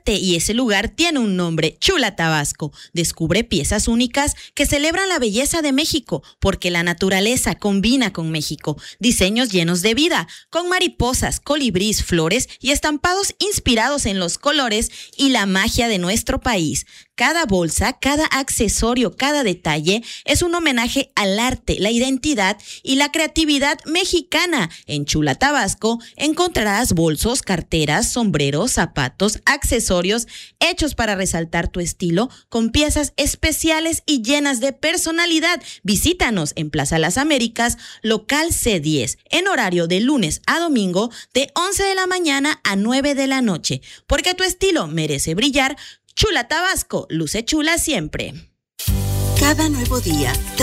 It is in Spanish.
arte y ese lugar tiene un nombre, Chula Tabasco. Descubre piezas únicas que celebran la belleza de México, porque la naturaleza combina con México. Diseños llenos de vida, con mariposas, colibrís, flores y estampados inspirados en los colores y la magia de nuestro país. Cada bolsa, cada accesorio, cada detalle es un homenaje al arte, la identidad y la creatividad mexicana. En Chula Tabasco encontrarás bolsos, carteras, sombreros, zapatos, accesorios hechos para resaltar tu estilo con piezas especiales y llenas de personalidad. Visítanos en Plaza Las Américas, local C10, en horario de lunes a domingo de 11 de la mañana a 9 de la noche. Porque tu estilo merece brillar. Chula Tabasco, luce chula siempre. Cada nuevo día